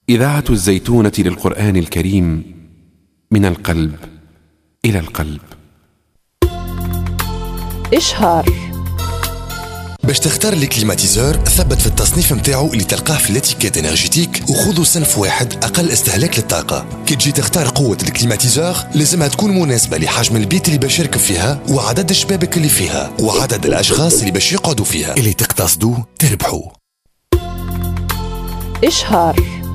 إذاعة الزيتونة للقرآن الكريم، من القلب إلى القلب. إشهار. باش تختار لي كليماتيزور ثبت في التصنيف متاعو اللي تلقاه في الاتيكيت انرجيتيك وخذوا صنف واحد اقل استهلاك للطاقه. كي تجي تختار قوه الكليماتيزور لازمها تكون مناسبه لحجم البيت اللي باش يركب فيها وعدد الشبابك اللي فيها وعدد الاشخاص اللي باش يقعدوا فيها. اللي تقتصدوا تربحوا. إشهار.